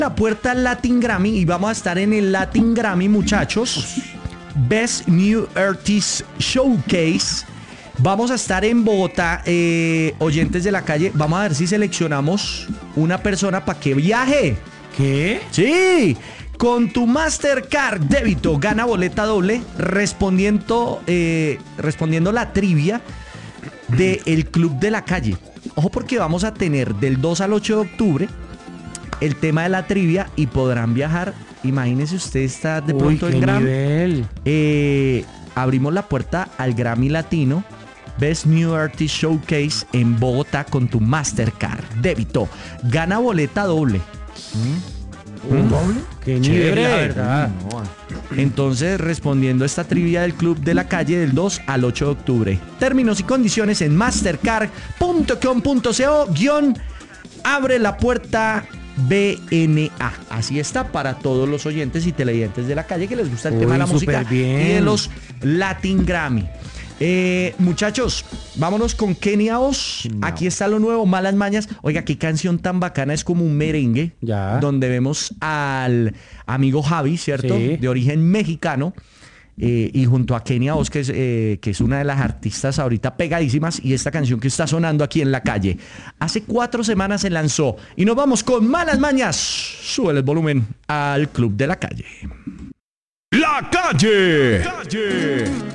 La puerta al Latin Grammy y vamos a estar en el Latin Grammy, muchachos. Best New Artist Showcase. Vamos a estar en Bogotá, oyentes de la calle. Vamos a ver si seleccionamos una persona para que viaje. ¿Qué? Sí, con tu Mastercard débito gana boleta doble respondiendo la trivia del Club de la Calle. Ojo, porque vamos a tener del 2 al 8 de octubre el tema de la trivia y podrán viajar. Imagínese usted, está de pronto en Grammy. Abrimos la puerta al Grammy Latino Best New Artist Showcase en Bogotá con tu Mastercard débito. Gana boleta doble. ¿Un doble? Qué chévere, la verdad. Entonces, respondiendo a esta trivia del Club de la Calle del 2 al 8 de octubre. Términos y condiciones en mastercard.com.co/abre la puerta BNA. Así está para todos los oyentes y televidentes de la calle que les gusta el tema de la música y de los Latin Grammy. Muchachos, vámonos con Kenia Oz. Aquí está lo nuevo, Malas Mañas. Oiga, qué canción tan bacana, es como un merengue donde vemos al amigo Javi, ¿cierto? Sí. De origen mexicano. Y junto a Kenia Oz, que es una de las artistas ahorita pegadísimas, y esta canción que está sonando aquí en la calle. Hace 4 semanas se lanzó y nos vamos con Malas Mañas. Sube el volumen al Club de la Calle. La Calle.